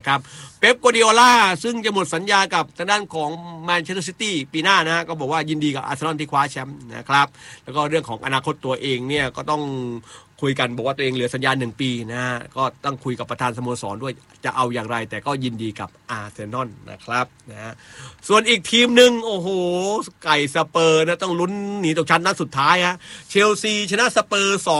นะครับเป๊ป กัวร์ดิโอลาซึ่งจะหมดสัญญากับทางด้านของแมนเชสเตอร์ซิตี้ปีหน้านะก็บอกว่ายินดีกับอาร์เซนอลที่คว้าแชมป์นะครับแล้วก็เรื่องของอนาคตตัวเองเนี่ยก็ต้องคุยกันบอกว่าตัวเองเหลือสัญญา1 ปีนะก็ต้องคุยกับประธานสโมสรด้วยจะเอาอย่างไรแต่ก็ยินดีกับอาร์เซนอลนะครับนะส่วนอีกทีมหนึ่งโอ้โหไก่สเปอร์นะต้องลุ้นหนีตกชั้นนัดสุดท้ายฮะเชลซีชนะสเปอร์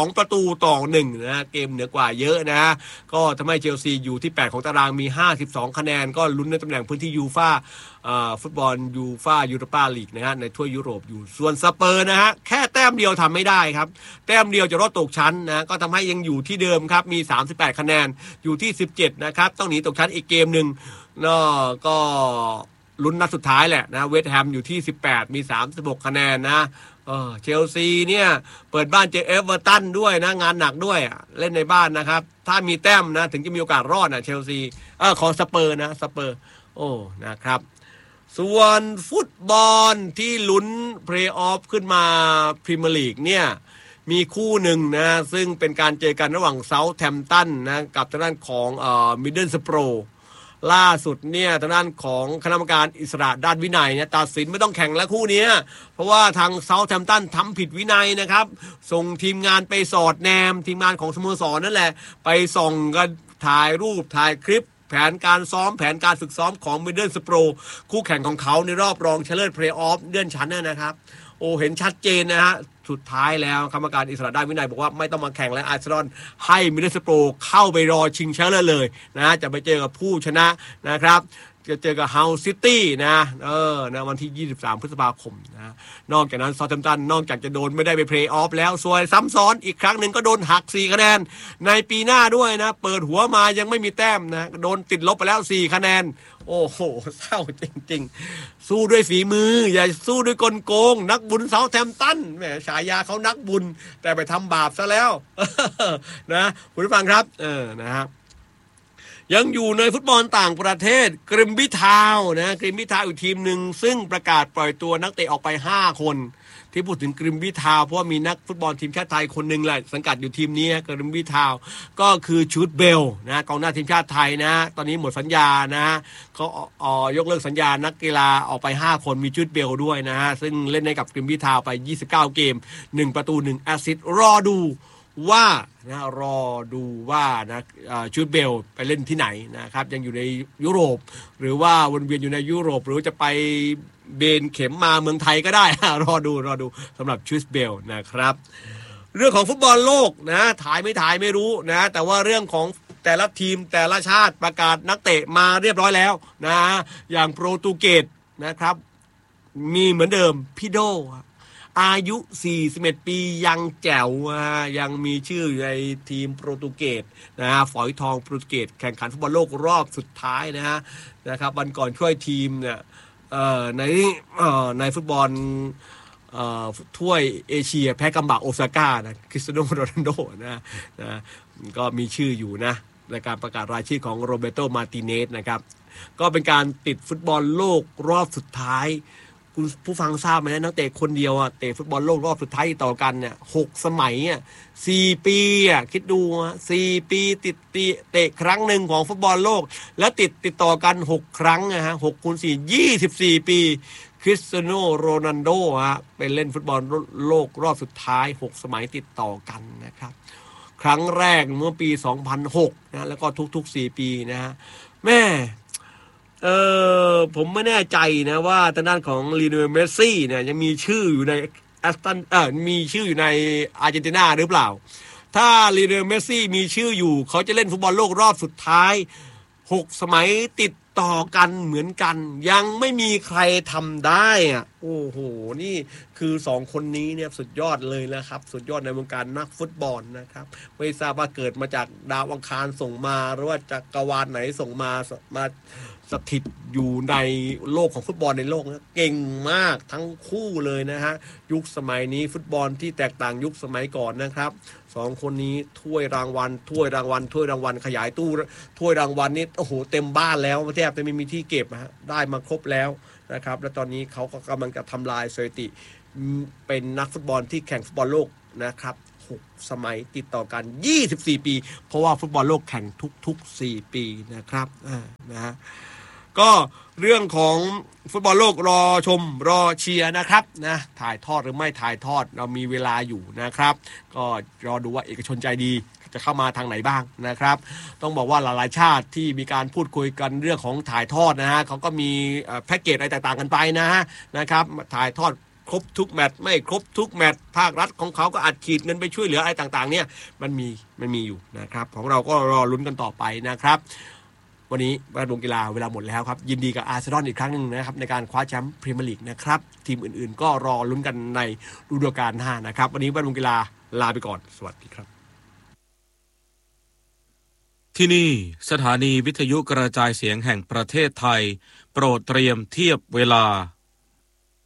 2-1นะเกมเหนือกว่าเยอะนะก็ทำให้เชลซีอยู่ที่8ของตารางมี52คะแนนก็ลุ้นในตำแหน่งพื้นที่ยูฟ่าฟุตบอลยูฟ่ายูโรปาลีกนะฮะในทั่วยุโรปอยู่ส่วนสเปอร์นะฮะแค่แต้มเดียวทำไม่ได้ครับแต้มเดียวจะรอดตกชั้นนะก็ทำให้ยังอยู่ที่เดิมครับมี38คะแนนอยู่ที่17นะครับต้องหนีตกชั้นอีกเกมหนึ่งก็ลุ้นนัดสุดท้ายแหละนะเวสต์แฮมอยู่ที่18มี36คะแนนนะเชลซีเนี่ยเปิดบ้านเจอเอเวอร์ตันด้วยนะงานหนักด้วยเล่นในบ้านนะครับถ้ามีแต้มนะถึงจะมีโอกาสรอดนะเชลซีของสเปอร์นะสเปอร์โอ้นะครับส่วนฟุตบอลที่ลุ้นเพลย์ออฟขึ้นมาพรีเมียร์ลีกเนี่ยมีคู่หนึ่งนะซึ่งเป็นการเจอกันระหว่างเซาท์แฮมป์ตันนะกับทางด้านของมิดเดิลสโปรล่าสุดเนี่ยทางด้านของคณะกรรมการอิสระด้านวินัยเนี่ยตัดสินไม่ต้องแข่งแล้วคู่นี้เพราะว่าทางเซาท์แฮมป์ตันทำผิดวินัยนะครับส่งทีมงานไปสอดแนมทีมงานของสโมสรนั่นแหละไปส่องกันถ่ายรูปถ่ายคลิปแผนการซ้อมแผนการฝึกซ้อมของมิดเดิลสโปรคู่แข่งของเขาในรอบรองชนะเลิศเพลย์ออฟเลื่อนชั้นนะครับโอ้เห็นชัดเจนนะฮะสุดท้ายแล้วกรรมการอิสระด้านวินัยบอกว่าไม่ต้องมาแข่งแล้วอาร์เซนอลให้มิดเดิลสโปรเข้าไปรอชิงชนะเลิศเลยนะจะไปเจอกับผู้ชนะนะครับจะเจอกับเฮาส์ซิตี้นะวันที่23พฤษภาคมนะนอกจากนั้นซาท์แฮมป์ตันนอกจากจะโดนไม่ได้ไปเพลย์ออฟแล้วซวยซ้ำซ้อนอีกครั้งหนึ่งก็โดนหัก4คะแนนในปีหน้าด้วยนะเปิดหัวมายังไม่มีแต้มนะโดนติดลบไปแล้ว4คะแนนโอ้โหเศร้าจริงๆสู้ด้วยฝีมืออย่าสู้ด้วยกลโกงนักบุญเซาท์แฮมป์ตันแหมฉายาเขานักบุญแต่ไปทำบาปซะแล้วนะคุณผู้ฟังครับนะครับยังอยู่ในฟุตบอลต่างประเทศกริมบิทาวนะกริมบิทาวอีกทีมหนึ่งซึ่งประกาศปล่อยตัวนักเตะออกไป5คนที่พูดถึงกริมบิทาวเพราะว่ามีนักฟุตบอลทีมชาติไทยคนหนึ่งแหละสังกัดอยู่ทีมนี้กริมบิทาวก็คือชูดเบลนะกองหน้าทีมชาติไทยนะตอนนี้หมดสัญญานะเขายกเลิกสัญญานักกีฬาออกไป5คนมีชูดเบลด้วยนะฮะซึ่งเล่นให้กับกริมบิทาวไป29เกม1ประตู1แอสซิสต์รอดูว่านะชูดเบลไปเล่นที่ไหนนะครับยังอยู่ในยุโรปหรือว่าวนเวียนอยู่ในยุโรปหรือจะไปเบนเข็มมาเมืองไทยก็ได้ รอดูสำหรับชูดเบลนะครับเรื่องของฟุตบอลโลกนะถ่ายไม่รู้นะแต่ว่าเรื่องของแต่ละทีมแต่ละชาติประกาศนักเตะมาเรียบร้อยแล้วนะอย่างโปรตุเกสนะครับมีเหมือนเดิมพี่โดอายุ41ปียังแจ๋วยังมีชื่ออยู่ในทีมโปรตุเกสนะฝอยทองโปรตุเกสแข่งขันฟุตบอลโลกรอบสุดท้ายนะครับวันก่อนช่วยทีมเนี่ยในฟุตบอลถ้วยเอเชียแพ้กัมบะโอซาก้านะคริสเตียโนโรนัลโดนะก็มีชื่ออยู่นะในการประกาศรายชื่อของโรเบโตมาร์ติเนสนะครับก็เป็นการติดฟุตบอลโลกรอบสุดท้ายคุณผู้ฟังทราบไหมนะนักเตะคนเดียวเตะฟุตบอลโลกรอบสุดท้ายต่อกันเนี่ย6 สมัย4 ปีคิดดู4 ปีติดเตะครั้งหนึ่งของฟุตบอลโลกแล้วติดต่อกัน6 ครั้ง6 คูณ 4 24 ปีคริสเตียโนโรนัลโดเป็นเล่นฟุตบอลโลกรอบสุดท้าย6 สมัยติดต่อกันนะครับครั้งแรกเมื่อปี2006นะแล้วก็ทุกๆ4 ปีนะฮะแม่ผมไม่แน่ใจนะว่าทางด้านของลีโอเนลเมสซี่เนี่ยยังมีชื่ออยู่ในมีชื่ออยู่ในอาร์เจนตินาหรือเปล่าถ้าลีโอเนลเมสซี่มีชื่ออยู่เขาจะเล่นฟุตบอลโลกรอบสุดท้าย6 สมัยติดต่อกันเหมือนกันยังไม่มีใครทำได้โอ้โหนี่คือ2 คนนี้เนี่ยสุดยอดเลยนะครับสุดยอดในวงการนักฟุตบอลนะครับไม่ทราบว่าเกิดมาจากดาวอังคารส่งมาหรือว่าจักรวาลไหนส่งมาสถิตอยู่ในโลกของฟุตบอลในโลกนะเก่งมากทั้งคู่เลยนะฮะยุคสมัยนี้ฟุตบอลที่แตกต่างยุคสมัยก่อนนะครับ2 คนนี้ถ้วยรางวัลขยายตู้ถ้วยรางวัลนี่โอ้โหเต็มบ้านแล้วแทบจะไม่มีที่เก็บได้มาครบแล้วนะครับและตอนนี้เขาก็กำลังจะทำลายสถิติเป็นนักฟุตบอลที่แข่งฟุตบอลโลกนะครับ 6 สมัยติดต่อกัน24 ปีเพราะว่าฟุตบอลโลกแข่งทุกๆ4 ปีนะครับนะฮะก็เรื่องของฟุตบอลโลกรอชมรอเชียร์นะครับนะถ่ายทอดหรือไม่ถ่ายทอดเรามีเวลาอยู่นะครับก็รอดูว่าเอกชนใจดีจะเข้ามาทางไหนบ้างนะครับต้องบอกว่าหลายๆชาติที่มีการพูดคุยกันเรื่องของถ่ายทอดนะฮะเขาก็มีแพ็กเกจอะไรต่างๆกันไปนะครับถ่ายทอดครบทุกแมตช์ไม่ครบทุกแมตช์ภาครัฐของเขาก็อัดฉีดเงินไปช่วยเหลืออะไรต่างๆเนี่ยมันมีอยู่นะครับของเราก็รอลุ้นกันต่อไปนะครับวันนี้แวดวงกีฬาเวลาหมดแล้วครับยินดีกับอาร์เซนอลอีกครั้งหนึ่งนะครับในการคว้าแชมป์พรีเมียร์ลีกนะครับทีมอื่นๆก็รอลุ้นกันในฤดูกาลหน้านะครับวันนี้แวดวงกีฬาลาไปก่อนสวัสดีครับที่นี่สถานีวิทยุกระจายเสียงแห่งประเทศไทยโปรดเตรียมเทียบเวลา